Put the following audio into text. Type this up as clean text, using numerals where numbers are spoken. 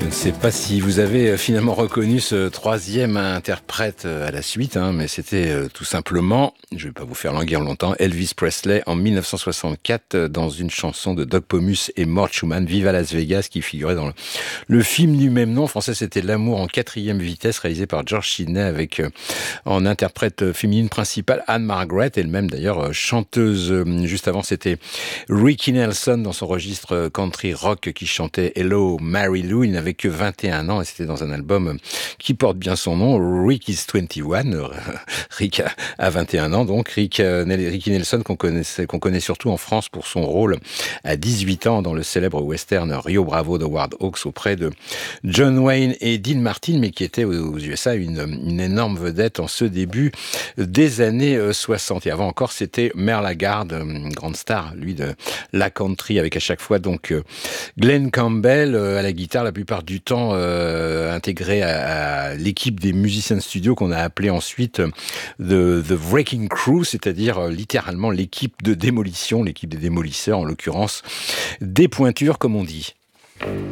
ne sais pas si vous avez finalement reconnu ce troisième interprète à la suite, mais c'était tout simplement, je ne vais pas vous faire languir longtemps, Elvis Presley en 1964 dans une chanson de Doug Pomus et Mort Schumann, Viva Las Vegas, qui figurait dans le film du même nom. En français, c'était L'amour en quatrième vitesse, réalisé par George Sidney avec en interprète féminine principale Anne Margaret, elle-même d'ailleurs chanteuse. Juste avant, c'était Ricky Nelson dans son registre country rock qui chantait Hello Mary Lou. Il n'avait que 21 ans et c'était dans un album qui porte bien son nom, Rick is 21. Rick a 21 ans, donc Ricky Nelson qu'on connaît surtout en France pour son rôle à 18 ans dans le célèbre western Rio Bravo de Howard Hawks auprès de John Wayne et Dean Martin, mais qui était aux USA une énorme vedette en ce début des années 60. Et avant encore, c'était Merle Haggard, grande star, lui, de la country, avec à chaque fois donc Glenn Campbell à la guitare, la plupart du temps intégré à l'équipe des musiciens de studio qu'on a appelé ensuite The Wrecking Crew, c'est-à-dire littéralement l'équipe de démolition, l'équipe des démolisseurs, en l'occurrence des pointures comme on dit.